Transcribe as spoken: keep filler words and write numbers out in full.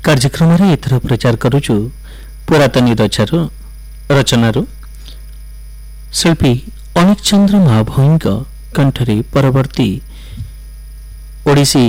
କାର୍ଯ୍ୟକ୍ରମରେ ଏଥର ପ୍ରଚାର କରୁଛୁ ପୁରାତନୀ ରଚାରୁ ରଚନାରୁ ଶିଳ୍ପୀ ଅନିକ ଚନ୍ଦ୍ର ମହାଭୟଙ୍କ କଣ୍ଠରେ ପରବର୍ତ୍ତୀ ଓଡ଼ିଶୀ